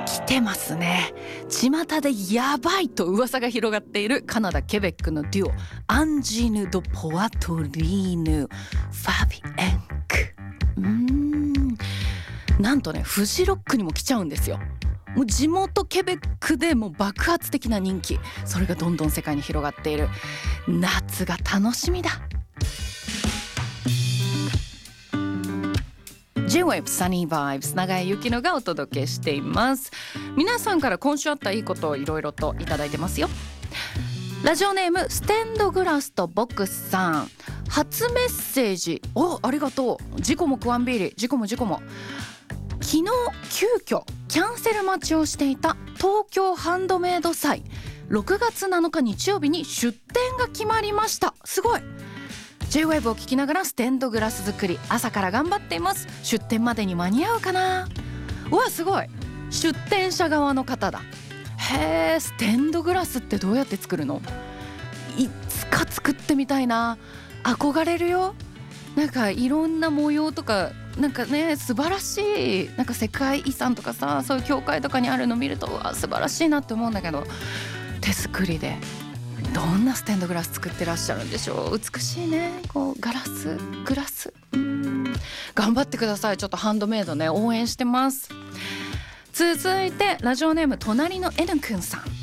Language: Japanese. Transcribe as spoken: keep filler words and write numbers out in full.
来てますね。巷でやばいと噂が広がっているカナダケベックのデュオアンジーヌ・ド・ポワトリーヌ・ファビエンク。うーんなんとねフジロックにも来ちゃうんですよ。もう地元ケベックでもう爆発的な人気、それがどんどん世界に広がっている。夏が楽しみだ。 J-ウェーブ Sunny Vibes 長井ゆきのがお届けしています。皆さんから今週あったいいことをいろいろといただいてますよ。ラジオネームステンドグラスとボックスさん、初メッセージおありがとう。事故もクワンビーリ事故も事故も昨日急遽キャンセル待ちをしていた東京ハンドメイド祭ろくがつなのか日曜日に出店が決まりました。すごい。 J-ウェーブ を聞きながらステンドグラス作り朝から頑張っています。出店までに間に合うかな。うわすごい、出店者側の方だ。へえ、ステンドグラスってどうやって作るの？いつか作ってみたいな。憧れるよ。なんかいろんな模様とかなんかね素晴らしい、なんか世界遺産とかさそういう教会とかにあるの見るとわ素晴らしいなって思うんだけど、手作りでどんなステンドグラス作ってらっしゃるんでしょう。美しいね、こうガラスグラス、うーん頑張ってください。ちょっとハンドメイドね応援してます。続いてラジオネーム隣の N くんさん、